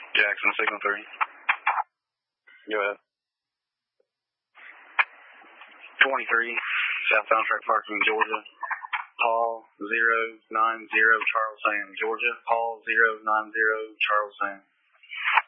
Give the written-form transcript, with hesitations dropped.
Jackson, signal 3. Go ahead. 23, southbound track parking, Georgia. Paul 090 Charles Sam, Georgia. Paul 090 Charles Sam.